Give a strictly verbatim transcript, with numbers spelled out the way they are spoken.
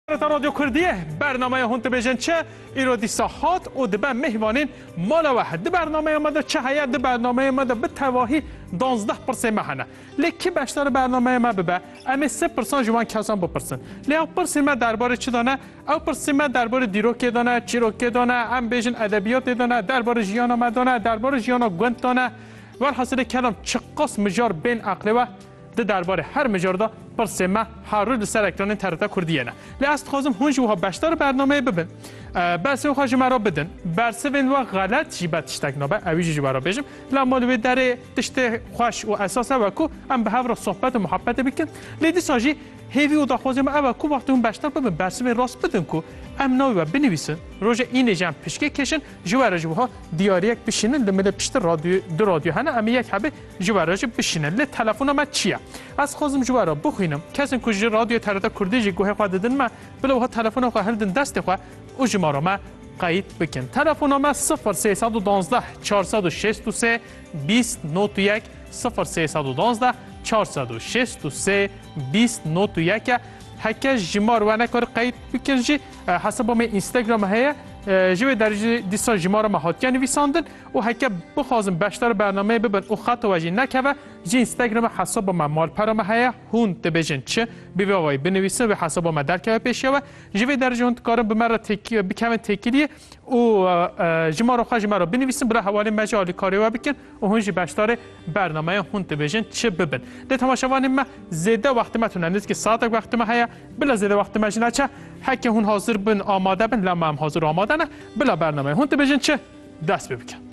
رادیو کردیه برنامه هونت بیژن چه ایرادی ساحات و دبه مهوانین مالا واحد ده برنامه ما ده چه هیئت ده برنامه ما ده به تواهی دوازده درصد مهنه لیکی بیشتر برنامه ما ببه امی سه درصد جوان کسان بپرسن لی او پرسیم ما درباره چی دانه او پرسیم ما درباره دیروکی دانه چیروکی دانه ام بیژن ادبیات دانه درباره ژیانا ما دانه درباره ژیانا گوند دانه والحاصل کلام چه قسم مجار بین عقل و ده درباره هر مجاردا پرسیم هر روز سر اکران ترتا کردیه نه لیاست خوازم هنج وها بیشتر برنامه ببین برسه خواهش مرا بدن برسه وین و غلط جیبت تشتک نبه اویجی جی برا بیشم لامالوی داره تشت خوش و اساسه وکو ام به هفر صحبت و محبت بکن لیدی ساجی هیوی و داخوازم اوکو وقتی اون بیشتر ببین برسه وین راست بدن کو ام نوی و بنویسن روز این جمع پشکه کشن جوار جوها دیاریک بشینن لمده پشت رادیو دو رادیو هنه امی یک حبه جوار جو بشینن ل تلفن ما چیه از خوازم جوار بخوینم کسی که رادیو ترتا کردی جی گوه خواهد دادن ما بلو ها تلفن خواهد هلدن دست خواه او جماره ما قید بکن تلفن ما صفر سیصد و دوازده چهارصد و شصت و سه بیست نود و یک صفر سیصد و دوازده چهارصد و شصت و سه بیست نود و یک هکه جمار و نکار قید بکن جی حسب ما اینستاگرام هیا جوی درجه دیسا جمار ما هات کنی ویساندن و هکه بخوازم بیشتر برنامه ببین او خط و جی نکوه جی اینستاگرام حساب ما مال پرام هیا هونت بیژن چه بیوای بنویسه و حساب ما در که پیش و جوی درجه هونت کارم به مرا تکی بکم تکیلی و جمار خواج مرا بنویسم برای حواله مجال کاری و بکن و هنجی بیشتر برنامه هونت بیژن چه ببین ده تماشاوان ما زیاده وقت ما تونند که ساعت وقت ما هیا بلا زیاده وقت ما جنا چه هک هون حاضر بن آماده بن لما هم حاضر آماده نه بلا برنامه هونت بیژن چه دست بکن